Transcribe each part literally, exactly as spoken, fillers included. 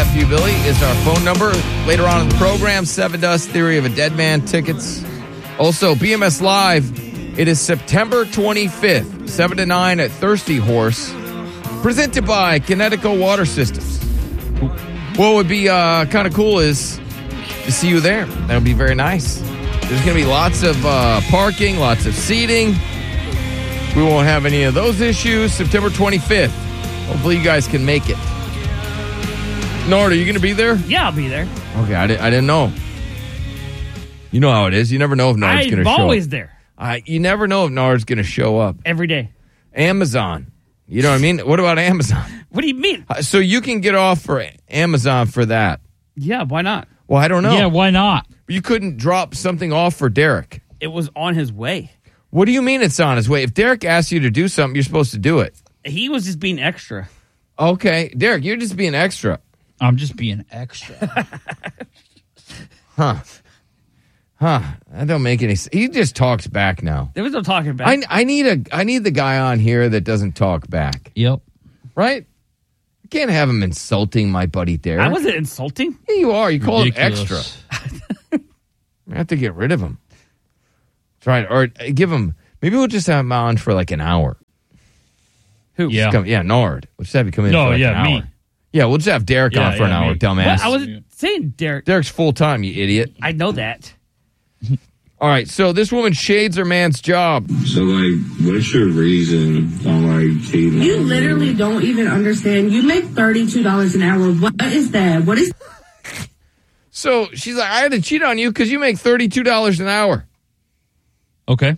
F U Billy is our phone number. Later on in the program, Seven Dust Theory of a Dead Man tickets. Also, B M S Live. It is September twenty-fifth, seven to nine at Thirsty Horse. Presented by Kinetico Water Systems. What would be uh, kind of cool is to see you there. That would be very nice. There's going to be lots of uh, parking, lots of seating. We won't have any of those issues. September twenty-fifth. Hopefully you guys can make it. Nard, are you going to be there? Yeah, I'll be there. Okay, I, di- I didn't know. You know how it is. You never know if Nard's going to show up. I'm always there. Uh, you never know if Nard's going to show up. Every day. Amazon. You know what I mean? What about Amazon? What do you mean? Uh, so you can get off for Amazon for that. Yeah, why not? Well, I don't know. Yeah, why not? You couldn't drop something off for Derek. It was on his way. What do you mean it's on his way? If Derek asks you to do something, you're supposed to do it. He was just being extra. Okay. Derek, you're just being extra. I'm just being extra. Huh. Huh. That don't make any sense. He just talks back now. There was no talking back. I, I need a I need the guy on here that doesn't talk back. Yep. Right? I can't have him insulting my buddy Derek. I wasn't insulting. Yeah, you are. You call Ridiculous. him extra. I have to get rid of him. Try or give him. Maybe we'll just have him on for like an hour. Who? Yeah. Come, yeah, Nard. We'll just have you come in No, for like yeah, an me. hour. Yeah, we'll just have Derek Yeah, on for an yeah, hour, me. dumbass. What? I wasn't saying Derek. Derek's full time, you idiot. I know that. All right, so this woman shades her man's job. So, like, what's your reason on, like, cheating? You literally don't even understand. You make thirty-two dollars an hour. What is that? What is... So she's like, I had to cheat on you because you make thirty-two dollars an hour. Okay.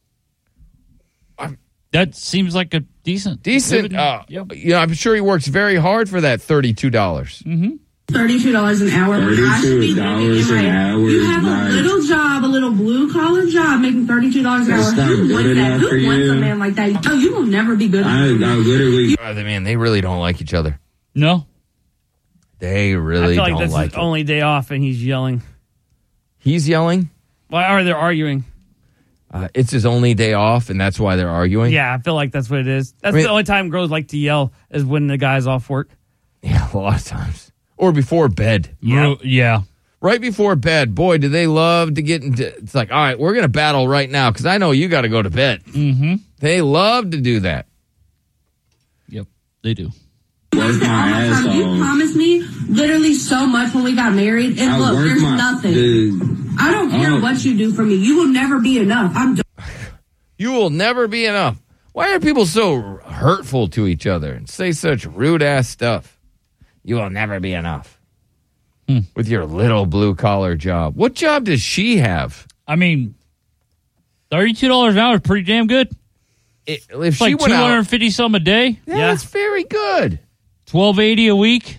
I'm- That seems like a decent. Decent. living- Uh, Yep. You know, I'm sure he works very hard for that thirty-two dollars. Mm-hmm. thirty-two dollars an hour? I should be thirty-two dollars living in an my- hour You is have a nice. little job, a little blue-collar job, making thirty-two dollars an That's hour. not Who good wants that? enough Who for wants you. a man like that? Oh, you will never be good I, I enough. literally... Oh, they- man, they really don't like each other. No. They I really feel like don't this like is it. only day off and he's yelling. He's yelling. Why are they arguing? Uh, it's his only day off, and that's why they're arguing. Yeah, I feel like that's what it is. That's I mean- the only time girls like to yell is when the guy's off work. Yeah, a lot of times. Or before bed. Yeah. Yeah. Right before bed. Boy, do they love to get into... It's like, all right, we're going to battle right now because I know you got to go to bed. Mm-hmm. They love to do that. Yep. They do. Work my ass You off. promised me literally so much when we got married, and I look, work there's my... nothing. Dude, I don't care Oh. what you do for me. You will never be enough. I'm done. You will never be enough. Why are people so hurtful to each other and say such rude-ass stuff? You will never be enough. Hmm. With your little blue-collar job. What job does she have? I mean, thirty-two dollars an hour is pretty damn good. It, if It's she like went two hundred out... fifty some a day. Yeah, Yeah. that's very good. twelve eighty a week.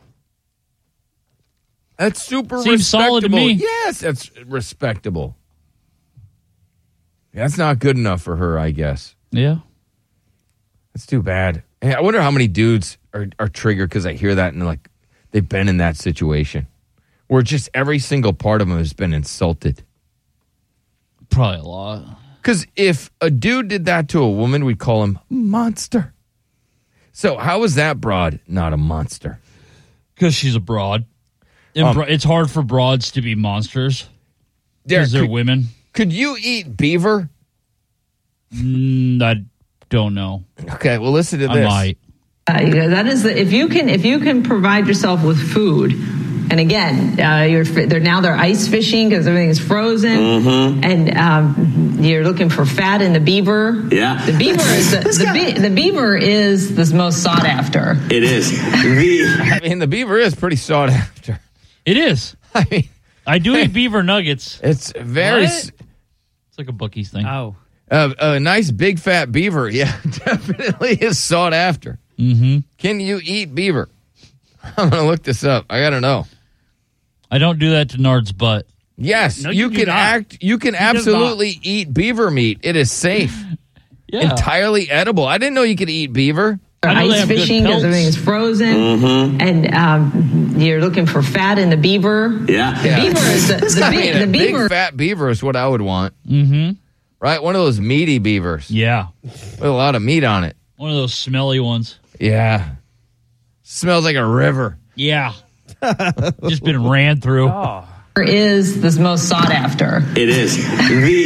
That's super Seems respectable. solid to me. Yes, that's respectable. That's not good enough for her, I guess. Yeah. That's too bad. Hey, I wonder how many dudes are, are triggered because I hear that and like they've been in that situation where just every single part of them has been insulted. Probably a lot. Because if a dude did that to a woman, we'd call him monster. So how is that broad not a monster? Because she's a broad. And Um, bro- it's hard for broads to be monsters. Derek, Because they're could, women. could you eat beaver? Mm, I don't know. Okay, well, listen to I this. might. Uh, you know, that is the, if you can if you can provide yourself with food, and again, uh, you're they're now they're ice fishing because everything is frozen, and um, you're looking for fat in the beaver. Yeah. the beaver is the the, be, the beaver is the most sought after. It is. The, I mean, the beaver is pretty sought after. It is. I mean, I do eat beaver nuggets. it's very... What? s- It's like a Buc-ee's thing. Oh. Uh, a nice big fat beaver, yeah, definitely is sought after. Mm-hmm. Can you eat beaver? I'm going to look this up. I got to know. I don't do that to Nard's butt. Yes, No, you, you do can not. act. You can does absolutely eat beaver meat. It is safe, Yeah. entirely edible. I didn't know you could eat beaver. I know they Ice have good fishing because pelts. everything is frozen, and um, you're looking for fat in the beaver. yeah. The beaver is the, the, I be- mean, the a beaver. big fat beaver is what I would want. Mm-hmm. Right, one of those meaty beavers Yeah. with a lot of meat on it. One of those smelly ones. Yeah, smells like a river. Yeah. Just been ran through. Oh. Is the most sought after. It is. The,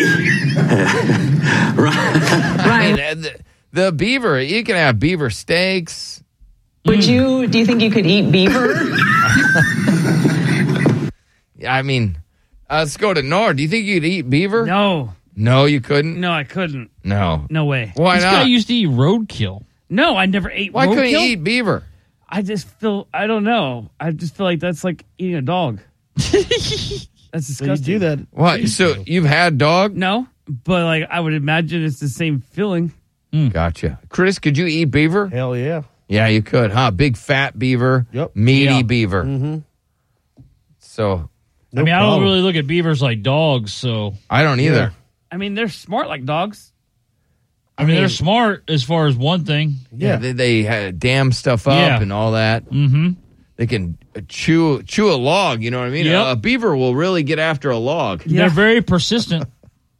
I mean, uh, the, the beaver, you can have beaver steaks. Would you, do you think you could eat beaver? I mean, uh, let's go to Nord. Do you think you could eat beaver? No. No, you couldn't? No, I couldn't. No. No way. Why This not? guy used to eat roadkill. No, I never ate Why couldn't you roadkill. eat beaver? I just feel, I don't know. I just feel like that's like eating a dog. That's So disgusting. you do that. What? So you've had dog? No, but like I would imagine it's the same feeling. Gotcha. Chris, could you eat beaver? Hell yeah. Yeah, you could, huh? Big fat beaver. Yep. Meaty Yeah. beaver. Mm-hmm. So No I mean, I problem. don't really look at beavers like dogs, so I don't either. Yeah. I mean, they're smart like dogs. I mean, they're smart as far as one thing. Yeah, Yeah. they, they uh, dam stuff up Yeah. and all that. Mm-hmm. They can uh, chew chew a log. You know what I mean? Yep. A, a beaver will really get after a log. Yeah. They're very persistent.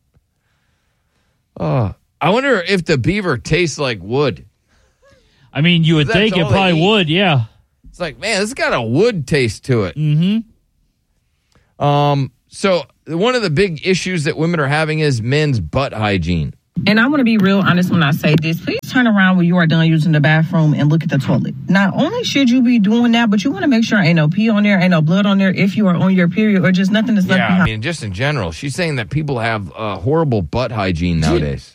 Oh, I wonder if the beaver tastes like wood. I mean, you would That's think it all they probably eat. would, yeah. It's like, man, this has got a wood taste to it. Mm-hmm. Um, so one of the big issues that women are having is men's butt hygiene. And I want to be real honest when I say this. Please turn around when you are done using the bathroom and look at the toilet. Not only should you be doing that, but you want to make sure ain't no pee on there, ain't no blood on there if you are on your period or just nothing that's left Yeah, behind. I mean, just in general, she's saying that people have uh, horrible butt hygiene nowadays.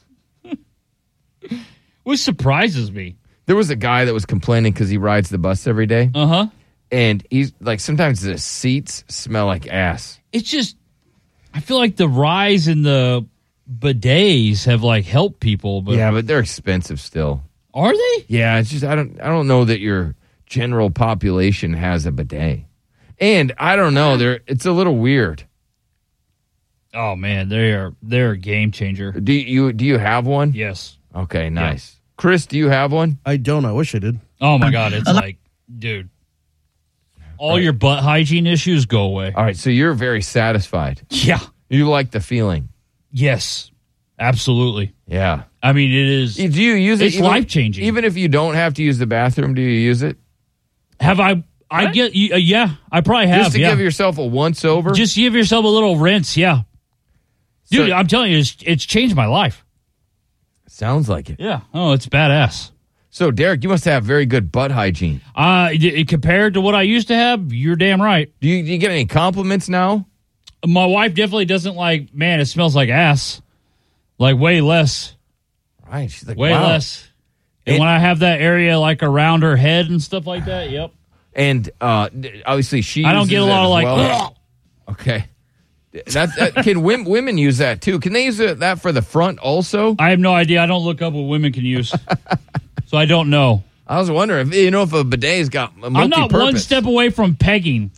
Which surprises me. There was a guy that was complaining because he rides the bus every day, Uh-huh. and he's like, sometimes the seats smell like ass. It's just, I feel like the rise in the bidets have, like, helped people. But Yeah, but they're expensive still. are they? Yeah, it's just I don't I don't know that your general population has a bidet, and I don't know. They're it's a little weird. Oh, man, they are, they're a game changer. Do you do you have one? Yes. Okay, nice. Chris, do you have one? I don't. I wish I did. Oh, my God, it's like, dude, all your butt hygiene issues go away. All right, so you're very satisfied. Yeah. You like the feeling. Yes, absolutely. Yeah. I mean, it is. Do you use it? It's even- life-changing. Even if you don't have to use the bathroom, do you use it? Have I? I What? get. Uh, yeah, I probably have. Just to yeah. give yourself a once over? Just give yourself a little rinse. Yeah, dude, So- I'm telling you, it's, it's changed my life. Sounds like it. Yeah. Oh, it's badass. So, Derek, you must have very good butt hygiene. Uh, d- compared to what I used to have, you're damn right. Do you, do you get any compliments now? My wife definitely doesn't like. Man, it smells like ass. Like way less. Right. She's like, Way wow. less. And And- when I have that area like around her head and stuff like that, yep. And uh, d- obviously, she I don't uses get a it lot as of like. well. "Ugh." Okay. That, that can women, women use that too? Can they use it, that for the front also? I have no idea. I don't look up what women can use, so I don't know. I was wondering if you know if a bidet's got a I'm not multi-purpose. one step away from pegging.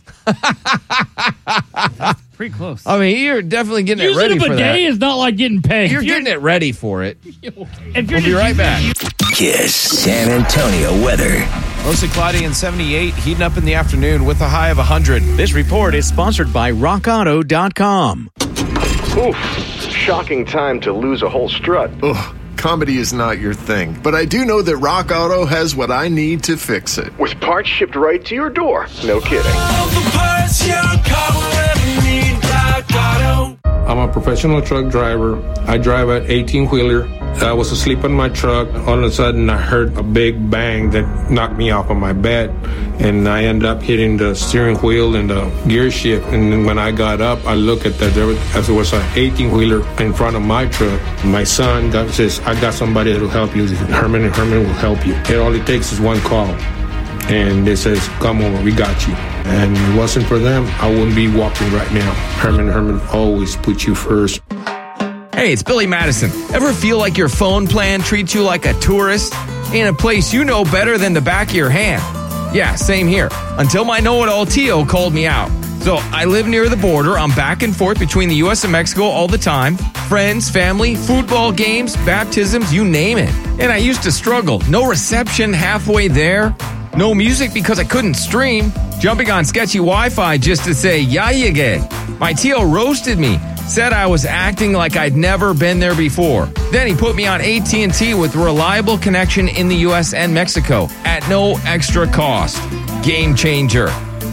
Pretty close. I mean, you're definitely getting it Using ready a for bidet that. is not like getting pegged. You're getting it ready for it. if you're We'll be right back. Kiss San Antonio weather. Mostly cloudy and seventy-eight, heating up in the afternoon with a high of one hundred. This report is sponsored by rock auto dot com. Oof, shocking time to lose a whole strut. Ugh, comedy is not your thing, but I do know that Rock Auto has what I need to fix it. With parts shipped right to your door. No kidding. I'm a professional truck driver. I drive an eighteen-wheeler. I was asleep in my truck. All of a sudden, I heard a big bang that knocked me off of my bed, and I ended up hitting the steering wheel and the gear shift. And then when I got up, I looked at that. There was, as there was an eighteen-wheeler in front of my truck. My son got, says, "I got somebody that will help you. Herman and Herman will help you. It all it takes is one call." And they says, "Come over, we got you." And if it wasn't for them, I wouldn't be walking right now. Herman Herman always put you first. Hey, it's Billy Madison. Ever feel like your phone plan treats you like a tourist in a place you know better than the back of your hand? Yeah, same here. Until my know-it-all Tio called me out. So I live near the border. I'm back and forth between the U S and Mexico all the time. Friends, family, football games, baptisms, you name it. And I used to struggle. No reception halfway there. No music because I couldn't stream. Jumping on sketchy Wi-Fi just to say, ya llegué. My Tio roasted me. Said I was acting like I'd never been there before. Then he put me on A T and T with reliable connection in the U S and Mexico at no extra cost. Game changer.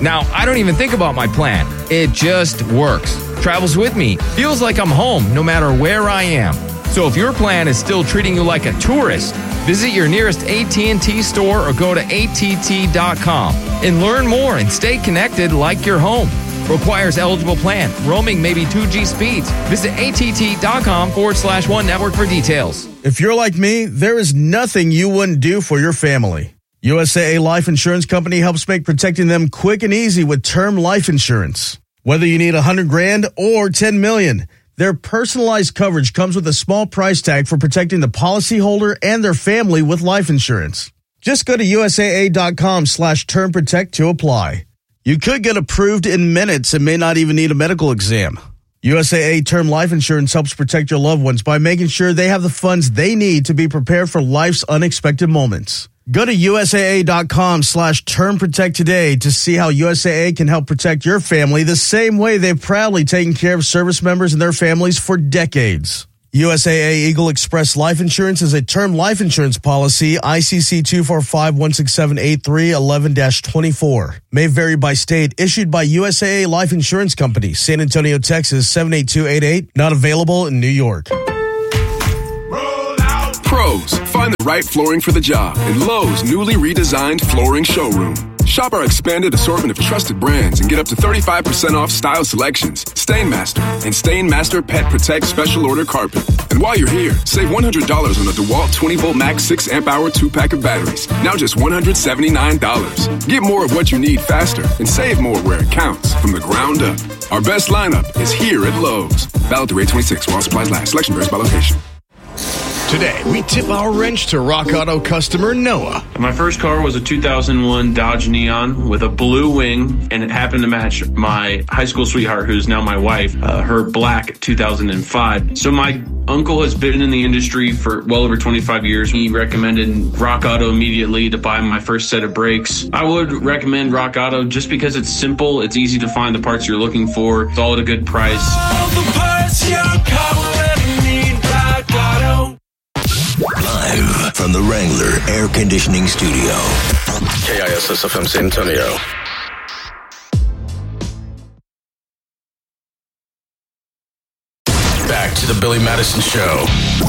Now, I don't even think about my plan. It just works. Travels with me. Feels like I'm home no matter where I am. So if your plan is still treating you like a tourist, visit your nearest A T and T store or go to A T T dot com and learn more and stay connected like you're home. Requires eligible plan. Roaming may be two G speeds. Visit A T T dot com forward slash one network for details. If you're like me, there is nothing you wouldn't do for your family. U S A A Life Insurance Company helps make protecting them quick and easy with term life insurance. Whether you need one hundred grand or ten million, their personalized coverage comes with a small price tag for protecting the policyholder and their family with life insurance. Just go to U S A A dot com slash term protect to apply. You could get approved in minutes and may not even need a medical exam. U S A A Term Life Insurance helps protect your loved ones by making sure they have the funds they need to be prepared for life's unexpected moments. Go to U S A A dot com slash term protect today to see how U S A A can help protect your family the same way they've proudly taken care of service members and their families for decades. U S A A Eagle Express Life Insurance is a term life insurance policy, I C C two four five one six seven eight three one one dash twenty-four. May vary by state. Issued by U S A A Life Insurance Company, San Antonio, Texas, seven eight two eight eight. Not available in New York. Pros, find the right flooring for the job in Lowe's newly redesigned flooring showroom. Shop our expanded assortment of trusted brands and get up to thirty-five percent off style selections, Stainmaster, and Stainmaster Pet Protect Special Order Carpet. And while you're here, save one hundred dollars on the DeWalt twenty volt Max six amp hour two pack of batteries. Now just one hundred seventy-nine dollars. Get more of what you need faster and save more where it counts from the ground up. Our best lineup is here at Lowe's. Valid through eight twenty-six while supplies last. Selection varies by location. Today, we tip our wrench to Rock Auto customer Noah. My first car was a two thousand one Dodge Neon with a blue wing, and it happened to match my high school sweetheart, who's now my wife, uh, her black two thousand five. So my uncle has been in the industry for well over twenty-five years. He recommended Rock Auto immediately to buy my first set of brakes. I would recommend Rock Auto just because it's simple, it's easy to find the parts you're looking for, it's all at a good price. All the parts your car will ever need, Rock Auto. Live from the Wrangler Air Conditioning Studio. K I S S F M San Antonio. Back to the Billy Madison Show.